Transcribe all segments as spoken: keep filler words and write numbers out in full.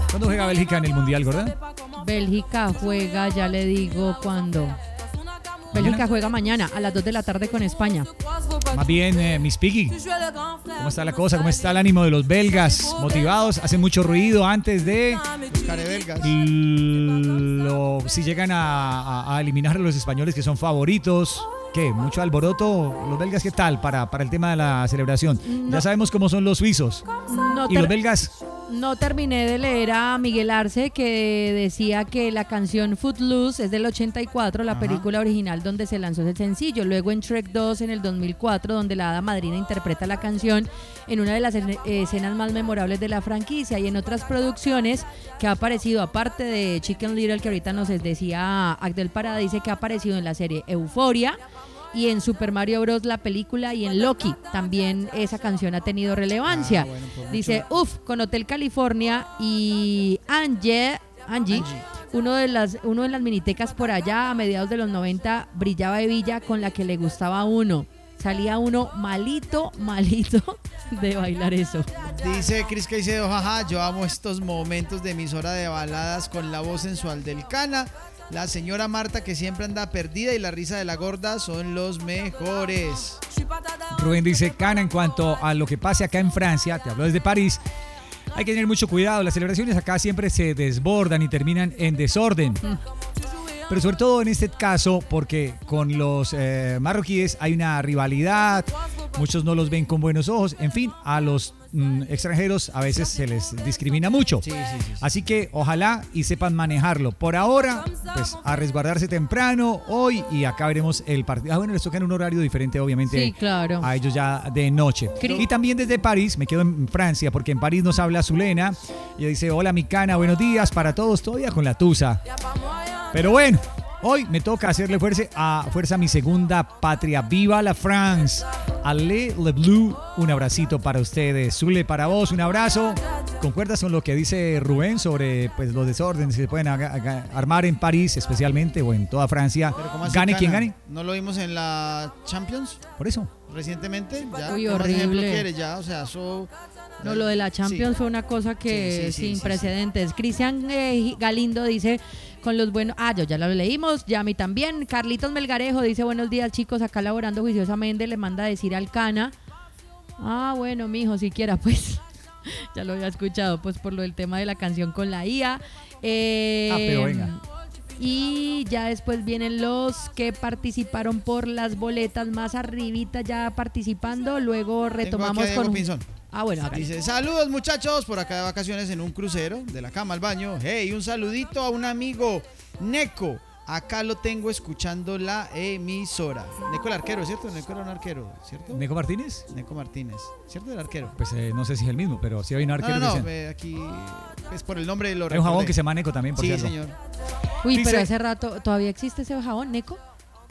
¿Cuándo juega Bélgica en el Mundial, gorda? Bélgica juega, ya le digo cuándo. Bélgica juega mañana a las dos de la tarde con España. Más bien, eh, Miss Piggy, ¿cómo está la cosa? ¿Cómo está el ánimo de los belgas? ¿Motivados? ¿Hacen mucho ruido antes de...? Carebelgas. Lo, si llegan a, a, a eliminar a los españoles que son favoritos... ¿Qué? ¿Mucho alboroto? ¿Los belgas qué tal para, para el tema de la celebración? No. Ya sabemos cómo son los suizos. No ¿Y los belgas? No terminé de leer a Miguel Arce, que decía que la canción Footloose es del ochenta y cuatro, la Ajá. película original donde se lanzó ese sencillo. Luego en Shrek dos en el dos mil cuatro, donde la hada madrina interpreta la canción en una de las escenas más memorables de la franquicia. Y en otras producciones que ha aparecido, aparte de Chicken Little, que ahorita nos decía Abdel Parada, dice que ha aparecido en la serie Euphoria, y en Super Mario Bros. La película, y en Loki también esa canción ha tenido relevancia. Ah, bueno, pues dice, uff, con Hotel California y Angie, Angie, Angie. Uno de las uno de las minitecas por allá a mediados de los noventa brillaba Evilla, con la que le gustaba a uno. Salía uno malito, malito de bailar eso. Dice Cris Caicedo, jaja, yo amo estos momentos de emisora de baladas con la voz sensual del Cana. La señora Marta, que siempre anda perdida, y la risa de la gorda son los mejores. Rubén dice, Cana, en cuanto a lo que pase acá en Francia, te hablo desde París, hay que tener mucho cuidado. Las celebraciones acá siempre se desbordan y terminan en desorden. Mm. Pero sobre todo en este caso, porque con los eh, marroquíes hay una rivalidad, muchos no los ven con buenos ojos, en fin, a los mm, extranjeros a veces se les discrimina mucho. Sí, sí, sí, sí. Así que ojalá y sepan manejarlo. Por ahora, pues a resguardarse temprano hoy, y acá veremos el partido. Ah, bueno, les toca en un horario diferente, obviamente, sí, claro. a ellos ya de noche. Y también desde París, me quedo en Francia, porque en París nos habla Zulena, y dice, hola mi Cana, buenos días para todos, todavía con la tusa. Pero bueno, hoy me toca hacerle fuerza a, fuerza a mi segunda patria. ¡Viva la France! Allez le Bleu, un abracito para ustedes. Zule, para vos, un abrazo. ¿Concuerdas con lo que dice Rubén sobre pues, los desórdenes que se pueden aga- aga- armar en París, especialmente, o en toda Francia? Gane quien gane. ¿No lo vimos en la Champions? Por eso. Recientemente. Ya, Uy, horrible. Quieres, ya, o sea, eso... No, lo de la Champions sí. fue una cosa que sí, sí, sí, sin sí, precedentes. Sí. Cristian eh, Galindo dice, con los buenos... Ah, yo ya lo leímos, ya a mí también. Carlitos Melgarejo dice, buenos días chicos, acá laborando juiciosamente, le manda a decir al Cana. Ah, bueno, mijo, siquiera pues... ya lo había escuchado, pues por lo del tema de la canción con la I A. Eh, ah, pero venga. Y ya después vienen los que participaron por las boletas, más arribita ya participando. Luego retomamos con... Pinzón. Ah, bueno, acá. Dice, saludos muchachos, por acá de vacaciones en un crucero, de la cama al baño. Hey, un saludito a un amigo, Neco. Acá lo tengo escuchando la emisora. Neco el arquero, ¿cierto? Neco era un arquero, ¿cierto? ¿Neco Martínez? Neco Martínez, ¿cierto? El arquero. Pues eh, no sé si es el mismo, pero sí hay un arquero. No, no, que no aquí es por el nombre de lo Hay un jabón que se llama Neco también, por sí, cierto. señor. Uy, Dice, pero hace rato, ¿todavía existe ese jabón, Neco?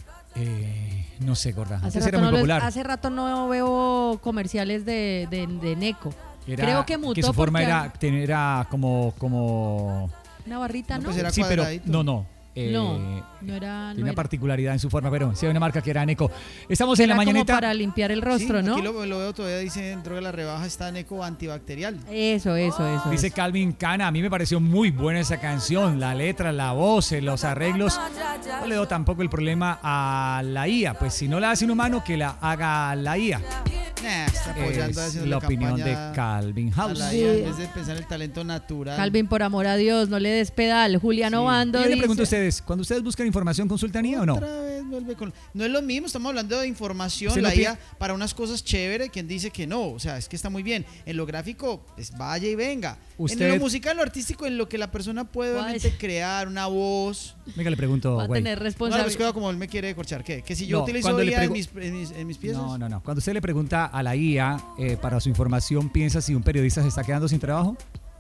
Eh, no sé, gorda. Hace Antes rato, era muy no popular. Les, hace rato no veo comerciales de, de, de Neco. Era, Creo que mutó que su forma porque... era, era como, como... Una barrita, ¿no? Pues era sí, pero no, no. Eh, no, no era. Tiene no una era. particularidad en su forma, pero sí hay una marca que era Neco. Estamos en era la mañanita. Como para limpiar el rostro, sí, ¿no? Aquí lo, lo veo todavía, dice dentro de la rebaja está Neco antibacterial. Eso, eso, eso. Dice eso. Calvin Cana, a mí me pareció muy buena esa canción, la letra, la voz, los arreglos. No le doy tampoco el problema a la I A, pues si no la hace un humano, que la haga la I A. Nah, está apoyando, es la opinión de Calvin House. Sí. En vez de pensar en el talento natural. Calvin, por amor a Dios, no le des pedal. Juliano sí. Bando. Yo dice... le pregunto a ustedes, cuando ustedes buscan información, ¿consultan I A o no? Otra vez vuelve con... No es lo mismo, estamos hablando de información, la I A para unas cosas chéveres, quien dice que no, o sea, es que está muy bien. En lo gráfico, pues vaya y venga. ¿Usted... En lo musical, en lo artístico, en lo que la persona puede obviamente crear, una voz. Venga, le pregunto, va a güey. tener responsabilidad. No, como él me quiere corchar, ¿qué? Que si yo no, utilizo I A pregu... en, mis, en, mis, en mis piezas. No, no, no. Cuando usted le pregunta a la I A eh, para su información, ¿piensa si un periodista se está quedando sin trabajo?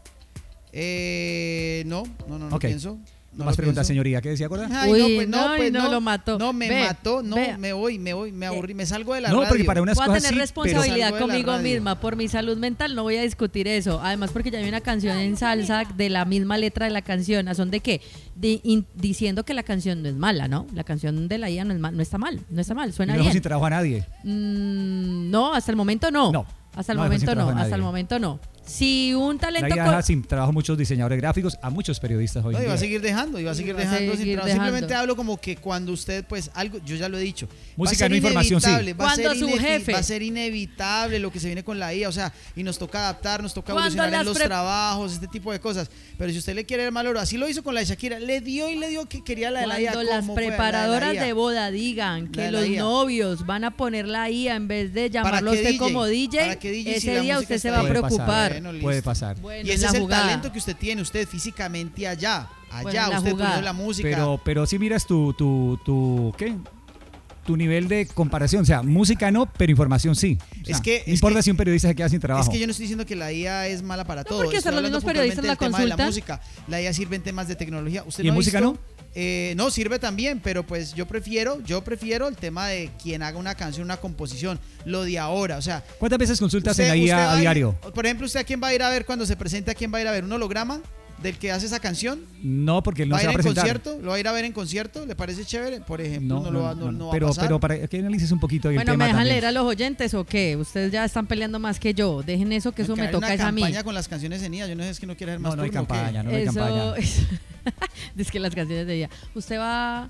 Eh, no, no, no, no okay. pienso. No más preguntas, señoría. ¿Qué decía, Gorda? Ay, Uy, no, pues, no, pues, no, no, lo mató. No, me ve, mató, no, ve. me voy, me voy, me aburrí, me salgo de la no, radio. Porque para unas voy a cosas tener sí, responsabilidad pero... conmigo misma, por mi salud mental, no voy a discutir eso. Además, porque ya hay una canción en salsa de la misma letra de la canción. ¿A son de qué? De, in, diciendo que la canción no es mala, ¿no? La canción de la I A no, es mal, no está mal, no está mal, suena no bien. No sin trabajo a nadie. Mm, no, hasta el momento no. No. Hasta el no, momento no, hasta el momento no. Si un La talento... I A co- deja sin trabajo a muchos diseñadores gráficos, a muchos periodistas hoy No, en y va a día. seguir dejando, y va a seguir va a dejando sin seguir trabajo. dejando. Simplemente hablo como que cuando usted, pues, algo, yo ya lo he dicho. Música, va a ser no información, sí. inevitable, va a ser Cuando su inevi- jefe- Va a ser inevitable lo que se viene con la I A, o sea, y nos toca adaptar, nos toca Cuando evolucionar en las los pre- trabajos, este tipo de cosas. Pero si usted le quiere dar mal oro, así lo hizo con la de Shakira, le dio y le dio que quería la de la I A. Cuando las ¿cómo fue? La de la preparadoras I A. de boda digan La que de la los I A. novios van a poner la I A en vez de llamarlo a qué usted D J? como D J, ¿Para qué D J si ese la día música usted se está va a ahí? Puede pasar. preocupar. Bueno, listo. Puede pasar. Bueno, Y en ese la es el jugada. talento que usted tiene, usted físicamente allá, allá, Bueno, en la usted jugada. poniendo la música. Pero, pero si miras tu, tu, tu, ¿qué? Tu nivel de comparación, o sea, música no, pero información sí. O sea, Es que- no es importa que- si un periodista se queda sin trabajo. Es que yo no estoy diciendo que la I A es mala para todo. porque Estoy hasta los hablando mismos periodistas puntualmente la del tema de la consultan. música. La I A sirve en temas de tecnología. ¿Usted ¿Y en no ha música visto? no? Eh, no, sirve también, pero pues yo prefiero, yo prefiero el tema de quien haga una canción, una composición, lo de ahora. O sea, ¿Cuántas veces consultas usted- en la I usted A va a ir- diario? Por ejemplo, ¿usted a quién va a ir a ver cuando se presente? ¿A quién va a ir a ver? ¿Un holograma del que hace esa canción? No, porque él no ¿Va a se ir va a en presentar. concierto? ¿Lo va a ir a ver en concierto? ¿Le parece chévere? Por ejemplo, no, lo va, no, no va pero, a pasar. pero para que analices un poquito ahí el Bueno, tema ¿me dejan también. leer a los oyentes o qué? Ustedes ya están peleando más que yo. Dejen eso, que eso me Hay toca una es a mí. campaña con las canciones en I A. Yo no sé, es que no quiere hacer más No, no hay turno, ¿o qué? campaña, no, no hay Eso campaña. es, es que las canciones de ella. Usted va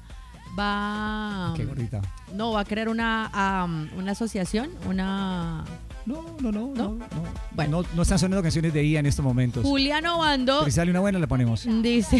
va Qué gordita. no va a crear una um, una asociación, una No, no, no, no. ¿No? no. Bueno. No, no están sonando canciones de I A en estos momentos. Juliano Bando Pero si sale una buena, la ponemos. dice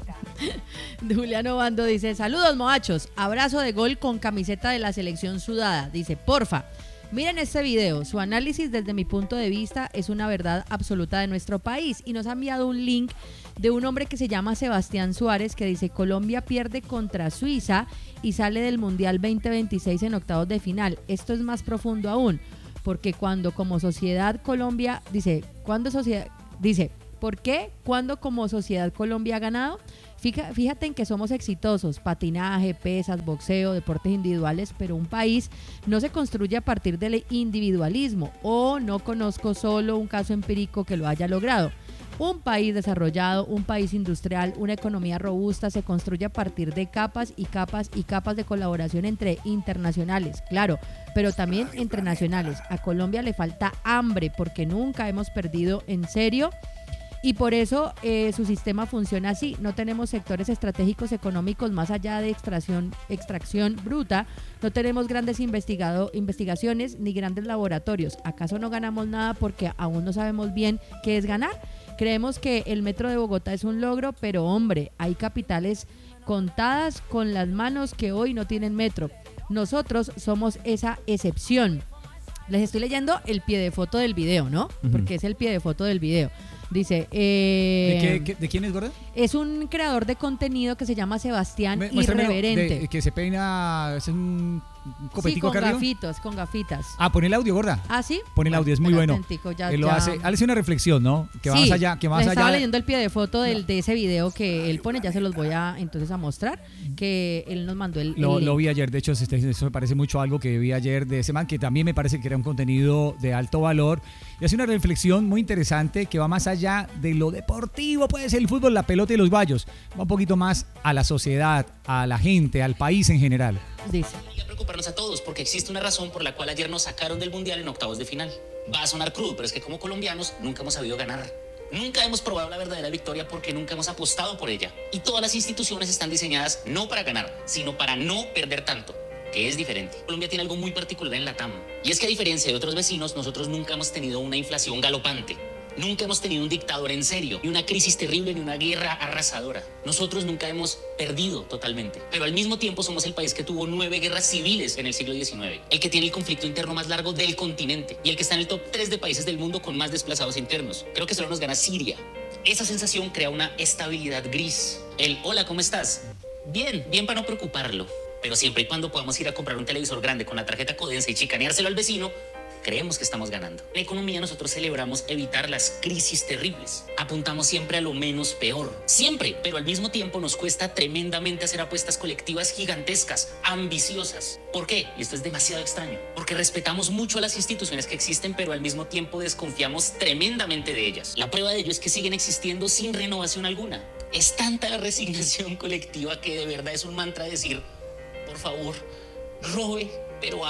Juliano Bando dice, saludos moachos, abrazo de gol con camiseta de la selección sudada. Dice, porfa, miren este video, su análisis desde mi punto de vista es una verdad absoluta de nuestro país. Y nos ha enviado un link de un hombre que se llama Sebastián Suárez, que dice, Colombia pierde contra Suiza y sale del Mundial veinte veintiséis en octavos de final. Esto es más profundo aún, porque cuando como sociedad Colombia, dice, cuando sociedad, dice, ¿por qué? Cuando como sociedad Colombia ha ganado. Fija- Fíjate en que somos exitosos, patinaje, pesas, boxeo, deportes individuales, pero un país no se construye a partir del individualismo, o no conozco solo un caso empírico que lo haya logrado. Un país desarrollado, un país industrial, una economía robusta se construye a partir de capas y capas y capas de colaboración entre internacionales, claro, pero también entre nacionales. A Colombia le falta hambre porque nunca hemos perdido en serio. Y por eso eh, su sistema funciona así. No tenemos sectores estratégicos económicos más allá de extracción, extracción bruta. No tenemos grandes investigado, investigaciones ni grandes laboratorios. ¿Acaso no ganamos nada porque aún no sabemos bien qué es ganar? Creemos que el metro de Bogotá es un logro, pero hombre, hay capitales contadas con las manos que hoy no tienen metro. Nosotros somos esa excepción. Les estoy leyendo el pie de foto del video, ¿no? Ujú. Porque es el pie de foto del video. Dice, eh, ¿De, qué- qué- de quién es, gorda? es un creador de contenido que se llama Sebastián Me- muéstramelo, Irreverente. de- que se peina, es un Sí, copetico con acá arriba. gafitos, con gafitas. Ah, pon el audio, gorda. ¿Ah, sí? Pon el Bueno, audio, es muy espera, bueno. atentico, ya- Él lo ya. hace, hace una reflexión, ¿no? Que va Sí, más allá, que más les allá. estaba de- leyendo el pie de foto del, de ese video que él pone, ya se los voy a entonces a mostrar, que él nos mandó el, Lo, el lo link. vi ayer, de hecho, este- eso me parece mucho a algo que vi ayer de ese man, que también me parece que era un contenido de alto valor. Y hace una reflexión muy interesante que va más allá de lo deportivo, puede ser el fútbol, la pelota y los gallos. Va un poquito más a la sociedad, a la gente, al país en general. Dice, Debería preocuparnos a todos porque existe una razón por la cual ayer nos sacaron del mundial en octavos de final. Va a sonar crudo, pero es que como colombianos nunca hemos sabido ganar. Nunca hemos probado la verdadera victoria porque nunca hemos apostado por ella. Y todas las instituciones están diseñadas no para ganar, sino para no perder tanto, que es diferente. Colombia tiene algo muy particular en la T A M. Y es que a diferencia de otros vecinos, nosotros nunca hemos tenido una inflación galopante. Nunca hemos tenido un dictador en serio, ni una crisis terrible, ni una guerra arrasadora. Nosotros nunca hemos perdido totalmente. Pero al mismo tiempo somos el país que tuvo nueve guerras civiles en el siglo diecinueve. El que tiene el conflicto interno más largo del continente. Y el que está en el top tres de países del mundo con más desplazados internos. Creo que solo nos gana Siria. Esa sensación crea una estabilidad gris. El hola, ¿cómo estás? Bien, bien para no preocuparlo. Pero siempre y cuando podamos ir a comprar un televisor grande con la tarjeta Codensa y chicaneárselo al vecino, creemos que estamos ganando. En economía nosotros celebramos evitar las crisis terribles. Apuntamos siempre a lo menos peor. Siempre, pero al mismo tiempo nos cuesta tremendamente hacer apuestas colectivas gigantescas, ambiciosas. ¿Por qué? Y esto es demasiado extraño. Porque respetamos mucho a las instituciones que existen, pero al mismo tiempo desconfiamos tremendamente de ellas. La prueba de ello es que siguen existiendo sin renovación alguna. Es tanta la resignación colectiva que de verdad es un mantra decir, por favor, robe, pero haga.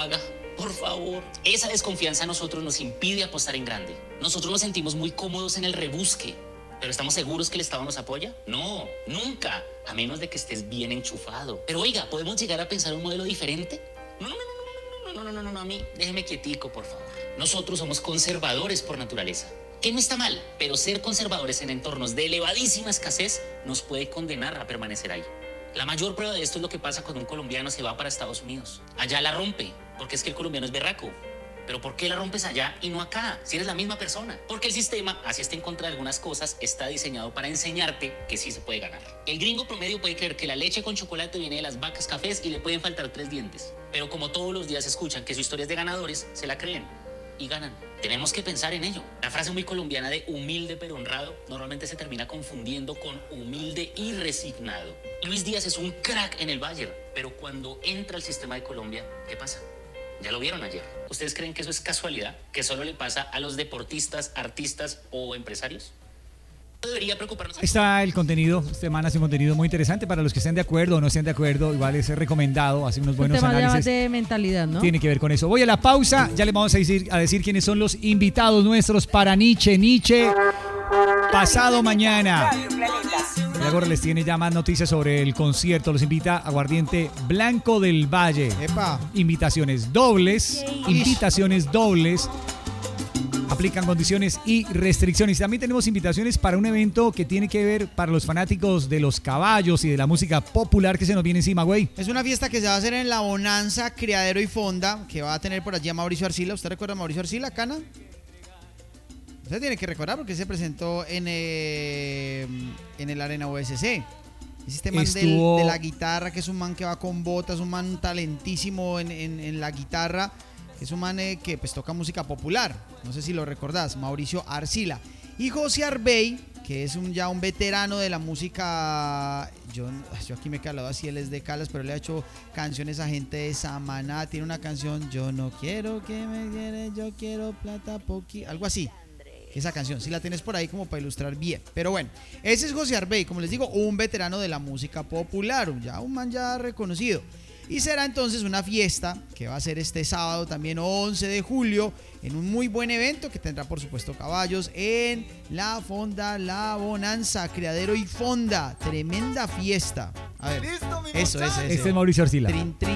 Por favor. Esa desconfianza a nosotros nos impide apostar en grande. Nosotros nos sentimos muy cómodos en el rebusque. ¿Pero estamos seguros que el Estado nos apoya? No, nunca. A menos de que estés bien enchufado. Pero oiga, ¿podemos llegar a pensar un modelo diferente? No, no, no, no, no, no, no, no, no, no, a mí, déjeme quietico, por favor. Nosotros somos conservadores por naturaleza. Que no está mal, pero ser conservadores en entornos de elevadísima escasez nos puede condenar a permanecer ahí. La mayor prueba de esto es lo que pasa cuando un colombiano se va para Estados Unidos. Allá la rompe, porque es que el colombiano es berraco. Pero ¿por qué la rompes allá y no acá, si eres la misma persona? Porque el sistema, así está en contra de algunas cosas, está diseñado para enseñarte que sí se puede ganar. El gringo promedio puede creer que la leche con chocolate viene de las vacas cafés y le pueden faltar tres dientes. Pero como todos los días escuchan que su historia es de ganadores, se la creen y ganan. Tenemos que pensar en ello. La frase muy colombiana de humilde pero honrado normalmente se termina confundiendo con humilde y resignado. Luis Díaz es un crack en el Bayern, pero cuando entra al sistema de Colombia, ¿qué pasa? Ya lo vieron ayer. ¿Ustedes creen que eso es casualidad? ¿Que solo le pasa a los deportistas, artistas o empresarios? No debería preocuparnos. Ahí está el contenido. Esta semana hace un contenido muy interesante para los que estén de acuerdo o no estén de acuerdo. Igual es recomendado, hace unos buenos un tema análisis. de mentalidad, ¿no? Tiene que ver con eso. Voy a la pausa. Ya les vamos a decir, a decir quiénes son los invitados nuestros para Nietzsche. Nietzsche, pasado mañana. Y ahora les tiene ya más noticias sobre el concierto. Los invita Aguardiente Blanco del Valle. Epa. Invitaciones dobles. Invitaciones dobles. Aplican condiciones y restricciones. También tenemos invitaciones para un evento que tiene que ver para los fanáticos de los caballos y de la música popular que se nos viene encima, güey. Es una fiesta que se va a hacer en la Bonanza Criadero y Fonda, que va a tener por allí a Mauricio Arcila. ¿Usted recuerda a Mauricio Arcila, Cana? Usted tiene que recordar porque se presentó en, eh, en el Arena U S C. Es este man Estuvo... del, de la guitarra, que es un man que va con botas, un man talentísimo en, en, en la guitarra. Es un man eh, que pues toca música popular, no sé si lo recordás, Mauricio Arcila. Y José Arbey, que es un, ya un veterano de la música, yo, yo aquí me he calado así, él es de Calas, pero le ha hecho canciones a gente de Samaná. Tiene una canción, yo no quiero que me quieres, yo quiero plata poqui, algo así. Esa canción, si la tienes por ahí como para ilustrar bien. Pero bueno, ese es José Arbey, como les digo, un veterano de la música popular, ya un man ya reconocido. Y será entonces una fiesta que va a ser este sábado también once de julio en un muy buen evento que tendrá por supuesto caballos en la Fonda La Bonanza, Criadero y Fonda. Tremenda fiesta. A ver, eso, eso, eso. Este es Mauricio Arcila. Trin, trin.